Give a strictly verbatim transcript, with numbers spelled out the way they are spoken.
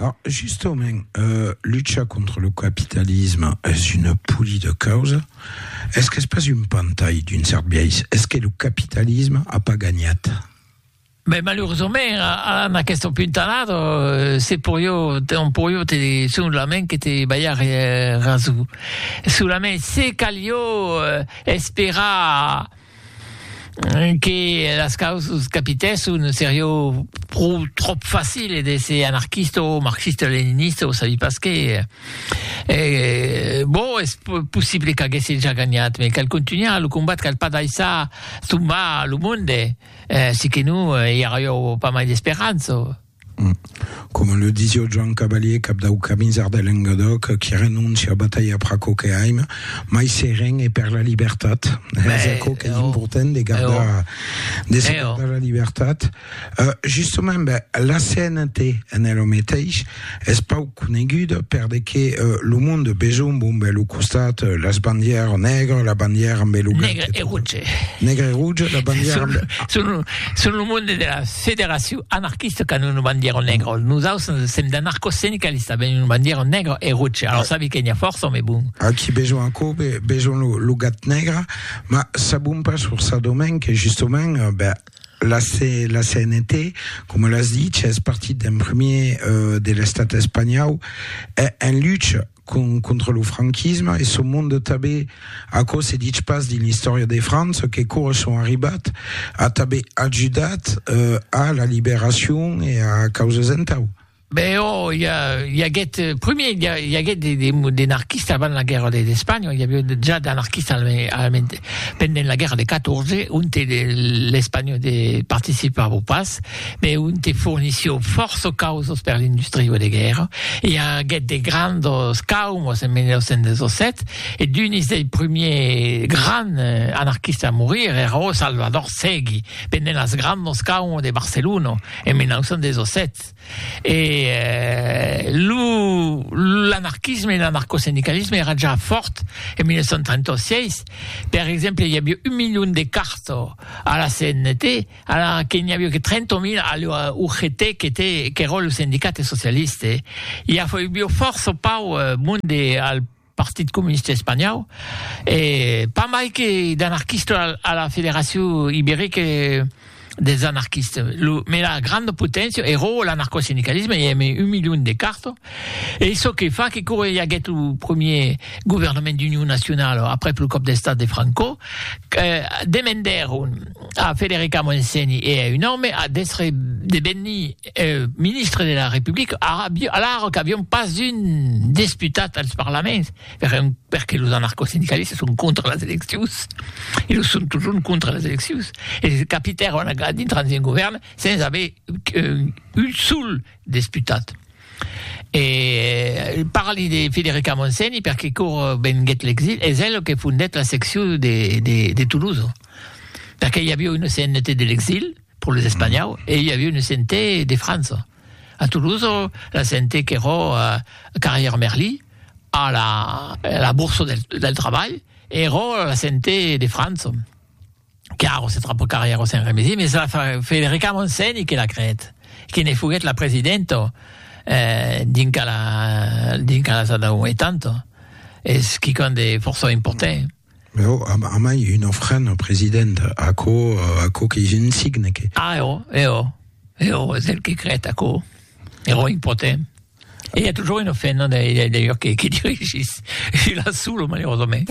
Alors, justement, euh, lutte contre le capitalisme est une poulie de cause. Est-ce que c'est pas une pantaille d'une certaine biais? Est-ce que le capitalisme a pas gagné? Mais malheureusement, en aquest puntanado, c'est pour io, on pour io te solamente che te baiare rasu. Solamente se calio espera que las causas capitales un serio pro trop facile de ces anarchistes ou marxistes léninistes ou savi pas que eh, bon è possibile che haguesse già gagnato ma qu'elle continue a le combat qu'elle pas d'aissa tumba le monde eh, si que nous il y aurait pas mal d'espérance. Come lo diceva Joan Cavalier, cap dau Camisard de Languedoc, qui renonce à bataille après Coqueheim, mais seren et per la libertat. C'est quoi qui est important de garder, de se garder la libertat. Uh, justement, ben, la C N T en el mateix és pau coneguda per de que uh, le monde besoin bon ben lo costat uh, les bandières negres, la bandière amb el negre et rouge. Negre et rouge, la bandière amb... Sur, sur le monde de la fédération anarchiste quand nous bandière negre. Nous som d'anarco-syndicalistes, ben une bandière negre et rouge. Alors ça, qu'il y a force, mais bon. Qui besoin encore, besoin le, le gat negre, mais ça boum pas sur ça domaine que justement, ben, la, C, la C N T, comme l'a dit, c'est partie d'un premier euh, de l'État espagnol, est en lutte contre le franquisme et ce monde tabé à cause c'est dit passe d'une histoire de France que cours sont arrivés à tabé adjudat euh, à la libération et à cause zentau. Ben oh, il y a, il y a get, premier, il y a, il y a get des, des, des anarchistes avant la guerre d'Espagne. Il y avait déjà des anarchistes pendant la guerre de quatorze, un te l'Espagne de participer au pass, mais un te fournissait force causes per l'industrie de guerre. Il y a get des grandes caumos en mille neuf cent dix-sept, et d'une des premiers grands anarchistes à mourir era Salvador Segui, pendant las grandes caumos de Barcelone en mille neuf cent dix-sept. Et euh, l'anarchisme et l'anarcho-syndicalisme étaient déjà forts en mille neuf cent trente-six. Par exemple, il y avait un million de cartes à la C N T, alors qu'il n'y avait que trente mille à l'U G T, qui était, qui était le syndicat socialiste. Il y a eu force pas au monde al Parti communiste espagnol, et pas mal d'anarchistes à la Fédération ibérique des anarchistes. Le, mais la grande potence era l'anarcho-syndicalisme, il y avait un million de cartes. Et ce qui fait que il y a le premier gouvernement d'union nationale après le cop d'État de Franco, euh, demander à Federica Montseny et à un homme à d'être devenu euh, ministre de la République, alors qu'avions pas une disputat al Parlement, parce que les anarcho-syndicalistes sont contre les élections. Ils sont toujours contre les élections. Et les capitaines ont dintre un govern sans avoir euh, un seul disputat. Et parli de Federica Montseny perché cour ben get l'exil, és elle qui fondat la section de, de, de Toulouse. Parce qu'il y avait une C N T de l'exil pour les Espagnols et il y avait une C N T de France. À Toulouse, la C N T qui era à Carrière Merli, à la, à la bourse del, del travail, et era la C N T de France. Car c'est un peu carrière au Saint-Rémy, mais c'est la Federica Montseny qui l'a créée, qui ne fut la présidente euh, d'inca la d'inca la sada et tanto, et ce qui compte des forces importantes. Mais oh, a mai une offrande présidente à co à co qui est une signe que. Ah oh, eh oh, eh oh, c'est elle qui crée à co, héros important. Et il y a toujours une offrande d'ailleurs qui qui dirige, il a sous malheureusement.